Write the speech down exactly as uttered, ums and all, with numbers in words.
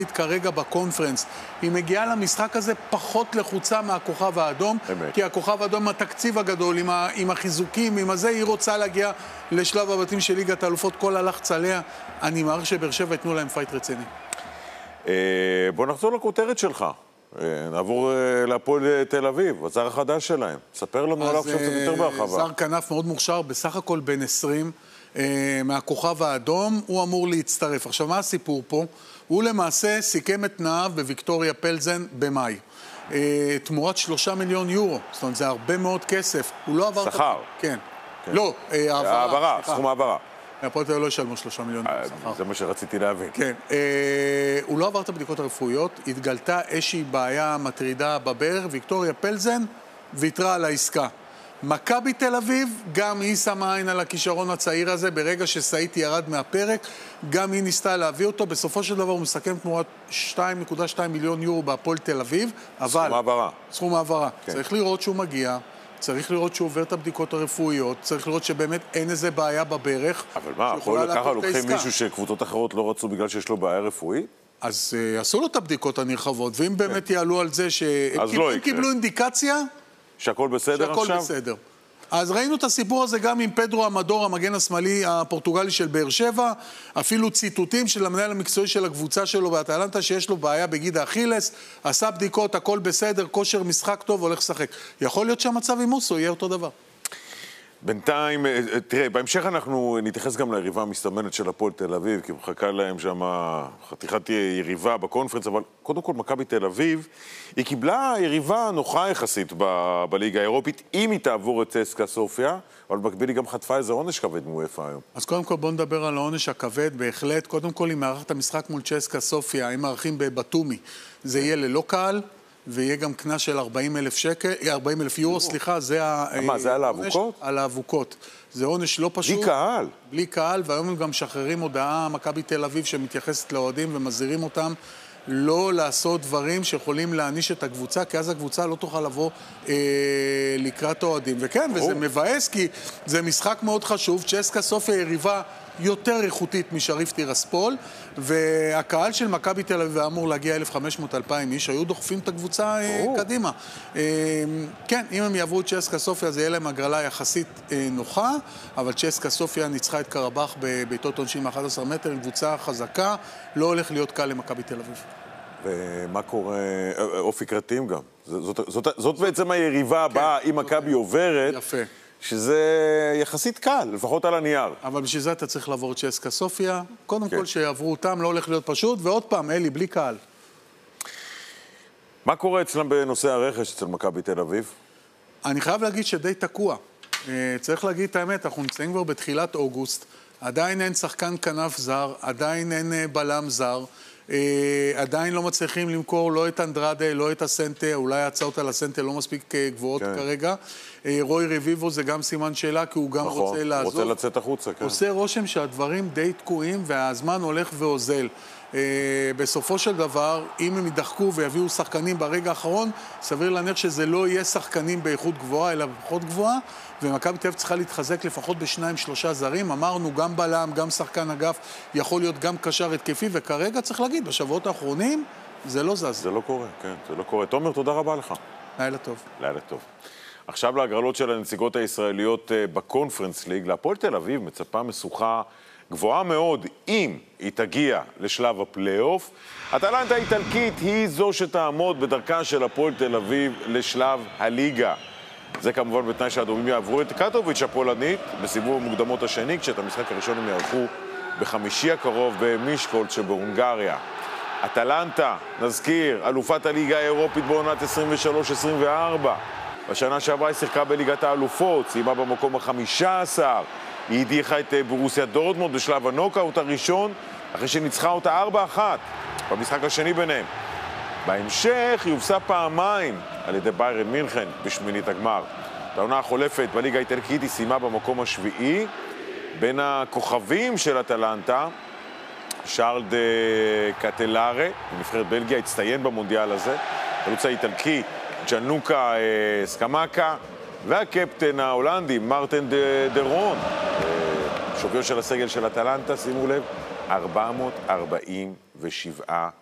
כרגע בקונפרנס. היא מגיעה למשחק הזה פחות לחוצה מהכוכב האדום, אמת. כי הכוכב האדום התקציב הגדול, עם, ה, עם החיזוקים, עם הזה, היא רוצה להגיע לשלב הבתים של ליגת האלופות, כל הלחץ עליה. אני מעריך שבאר שבע יתנו להם פייט רציני. אה, בוא נחזור לכותרת שלך. אה, נעבור אה, להפועל תל אביב, הזר החדש שלהם. ספר לנו עליו עכשיו קצת יותר בהרחבה. זר כנף מאוד מוכשר, בסך הכל בן עשרים, אה, מהכוכב האדום, הוא אמור להצטרף. עכשיו, מה הסיפור פה? הוא למעשה סיכם את תנאיו בוויקטוריה פלזן במאי. אה, תמורת שלושה מיליון יורו. זאת אומרת, זה הרבה מאוד כסף. הוא לא עבר... שכר. כן. כן. לא, אה, העברה. העברה, סכום העברה. הפועל תל אביב לא ישלמו שלושה מיליון יורו שכר. זה מה שרציתי להבין. כן. אה, הוא לא עבר את הבדיקות הרפואיות, התגלתה איזושהי בעיה מטרידה בברך, ויקטוריה פלזן ויתרה על העסקה. מכבי תל אביב, גם היא שמה עין על הכישרון הצעיר הזה, ברגע שסעיתי ירד מהפרק, גם היא ניסתה להביא אותו, בסופו של דבר הוא מסכם תמורת שתיים נקודה שתיים מיליון יורו בהפועל תל אביב, אבל... סכום העברה. סכום העברה. כן. צריך לראות שהוא מגיע, צריך לראות שהוא עובר את הבדיקות הרפואיות, צריך לראות שבאמת אין איזה בעיה בברך. אבל מה, הפועל ככה לוקחים מישהו שקבוצות אחרות לא רצו בגלל שיש לו בעיה רפואית? אז uh, עשו לו את הבדיקות הנרחבות, ואם באמת כן. יעלו על זה שהם קיבלו, לא קיבלו אינדיקציה... שהכל בסדר שהכל עכשיו? בסדר. אז ראינו את הסיפור הזה גם עם פדרו אמדור, המגן השמאלי הפורטוגלי של באר שבע, אפילו ציטוטים של המנהל המקצועי של הקבוצה שלו באטלנטה, שיש לו בעיה בגיד האכילס, עשה בדיקות, הכל בסדר, כושר משחק טוב, הולך לשחק. יכול להיות שהמצב עם מוסו יהיה אותו דבר. בינתיים, תראה, בהמשך אנחנו נתייחס גם ליריבה המסתמנת של הפועל תל אביב, כי מחכה להם שם חתיכת יריבה בקונפרנס, אבל קודם כל מכבי תל אביב, היא קיבלה יריבה נוחה יחסית ב- בליגה האירופית, אם היא תעבור את צסקה סופיה, אבל במקביל היא גם חטפה איזה עונש כבד מוופא היום. אז קודם כל בואו נדבר על העונש הכבד, בהחלט. קודם כל, אם מערכת את המשחק מול צ'סקה סופיה, אם מערכים בבטומי, זה יהיה ללא קהל, ויהיה גם קנס של ארבעים אלף שקל, ארבעים אלף יורו, סליחה, זה ה... מה, זה על האבוקות? על האבוקות. זה עונש לא פשוט. בלי קהל. בלי קהל, והיום הם גם משחררים הודעה, מכבי תל אביב, שמתייחסת לאוהדים ומזהירים אותם, לא לעשות דברים שיכולים להעניש את הקבוצה, כי אז הקבוצה לא תוכל לבוא אה, לקראת האוהדים. וכן, וזה מבאס, כי זה משחק מאוד חשוב. צ'סקה סופיה יריבה יותר איכותית משריף טירספול, והקהל של מכבי תל אביב אמור להגיע אלף וחמש מאות עד אלפיים איש, היו דוחפים את הקבוצה אה, קדימה. אה, כן, אם הם יעברו את צ'סקה סופיה, זה יהיה להם הגרלה יחסית אה, נוחה, אבל צ'סקה סופיה ניצחה את קרבח בביתות עונשין מ-אחד עשר מטר, עם קבוצה חזקה, לא הולך להיות קל למכבי תל אביב. ומה קורה, אופי קרטים גם. זאת, זאת, זאת בעצם היריבה הבאה, אם מכבי עוברת, יפה. שזה יחסית קל, לפחות על הנייר. אבל בשביל זה אתה צריך לעבור את צ'סקה סופיה. קודם כל שיעברו אותם, לא הולך להיות פשוט, ועוד פעם, אלי, בלי קהל. מה קורה אצלם בנושא הרכש אצל מכבי תל אביב? אני חייב להגיד שדי תקוע. צריך להגיד את האמת, אנחנו נמצאים כבר בתחילת אוגוסט, עדיין אין שחקן כנף זר, עדיין אין בלם זר, עדיין לא מצליחים למכור לא את אנדרדה, לא את הסנטה, אולי ההצעות על הסנטה לא מספיק גבוהות כן. כרגע. רוי רביבו זה גם סימן שאלה, כי הוא גם נכון, רוצה לעזוב. רוצה לצאת החוצה, כן. עושה רושם שהדברים די תקועים והזמן הולך ואוזל. Uh, בסופו של דבר, אם הם ידחקו ויביאו שחקנים ברגע האחרון, סביר להניח שזה לא יהיה שחקנים באיכות גבוהה, אלא בפחות גבוהה, ומכבי תל אביב צריכה להתחזק לפחות בשניים, שלושה זרים. אמרנו, גם בלם, גם שחקן אגף, יכול להיות גם קשר התקפי, וכרגע צריך להגיד, בשבועות האחרונים, זה לא זז. זה לא קורה, כן, זה לא קורה. תומר, תודה רבה לך. לילה טוב. לילה טוב. עכשיו להגרלות של הנציגות הישראליות בקונפרנס ליג, להפועל תל אביב מצפה משוכה גבוהה מאוד, אם היא תגיע לשלב הפלייאוף. אטלנטה האיטלקית היא זו שתעמוד בדרכה של הפועל תל אביב לשלב הליגה. זה כמובן בתנאי שהאדומים יעברו את קטוביץ' הפולנית בסיבוב המוקדמות השני, כשאת המשחק הראשון הם יערכו בחמישי הקרוב במישקולט שבהונגריה. אטלנטה, נזכיר, אלופת הליגה האירופית בעונת עשרים ושלוש עשרים וארבע. בשנה שעברה היא שיחקה בליגת האלופות, סיימה במקום החמישה עשר. היא הדיחה את ברוסיה דורטמונד בשלב הנוקאוט הראשון, אחרי שניצחה אותה ארבע אחת במשחק השני ביניהם. בהמשך היא הובסה פעמיים על ידי ביירן מינכן בשמינית הגמר. בעונה החולפת בליגה האיטלקית היא סיימה במקום השביעי. בין הכוכבים של אטלנטה, שרל דה קטלארה, נבחרת בלגיה, הצטיין במונדיאל הזה. החלוץ האיטלקי ג'אנוקה סקמקה, והקפטן ההולנדי מרטין דרון. שוויו של הסגל של אטלנטה, שימו לב, ארבע מאות ארבעים ושבעה